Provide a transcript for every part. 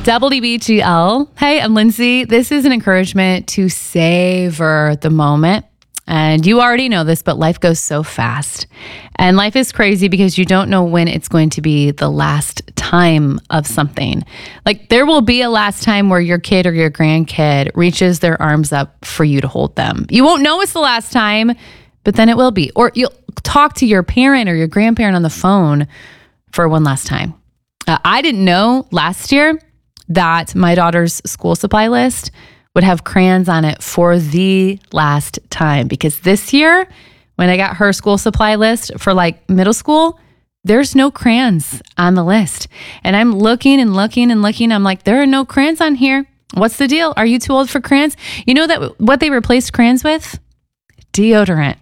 WBGL. Hey, I'm Lindsay. This is an encouragement to savor the moment. And you already know this, but life goes so fast. And life is crazy because you don't know when it's going to be the last time of something. Like there will be a last time where your kid or your grandkid reaches their arms up for you to hold them. You won't know it's the last time, but then it will be. Or you'll talk to your parent or your grandparent on the phone for one last time. I didn't know last year that my daughter's school supply list would have crayons on it for the last time, because this year when I got her school supply list for like middle school, there's no crayons on the list. And I'm looking and looking and looking. I'm like, there are no crayons on here. What's the deal? Are you too old for crayons? You know that what they replaced crayons with? Deodorant.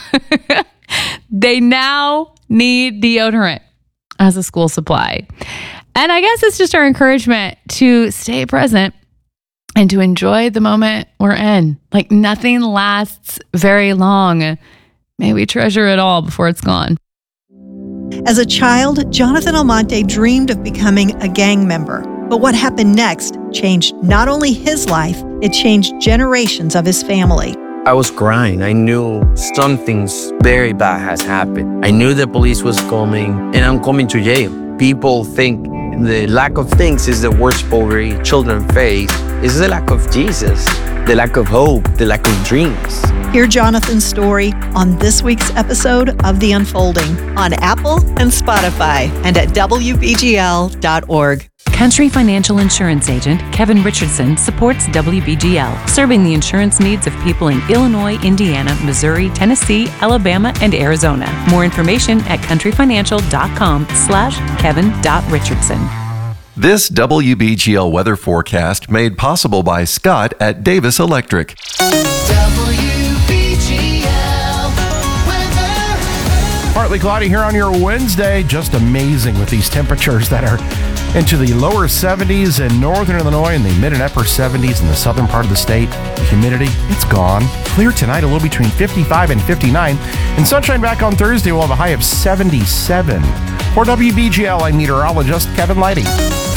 They now need deodorant as a school supply. And I guess it's just our encouragement to stay present and to enjoy the moment we're in. Like nothing lasts very long. May we treasure it all before it's gone. As a child, Jonathan Almonte dreamed of becoming a gang member. But what happened next changed not only his life, it changed generations of his family. I was crying. I knew something's very bad has happened. I knew the police was coming and I'm coming to jail. People think the lack of things is the worst poverty children face. It's the lack of Jesus, the lack of hope, the lack of dreams. Hear Jonathan's story on this week's episode of The Unfolding on Apple and Spotify and at WBGL.org. Country Financial Insurance Agent Kevin Richardson supports WBGL, serving the insurance needs of people in Illinois, Indiana, Missouri, Tennessee, Alabama, and Arizona. More information at countryfinancial.com/Kevin.Richardson. This WBGL weather forecast made possible by Scott at Davis Electric. Partly cloudy here on your Wednesday. Just amazing with these temperatures that are into the lower 70s in northern Illinois and the mid and upper 70s in the southern part of the state. The humidity, it's gone. Clear tonight, a little between 55 and 59. And sunshine back on Thursday, we'll have a high of 77. For WBGL, I'm meteorologist Kevin Lighty.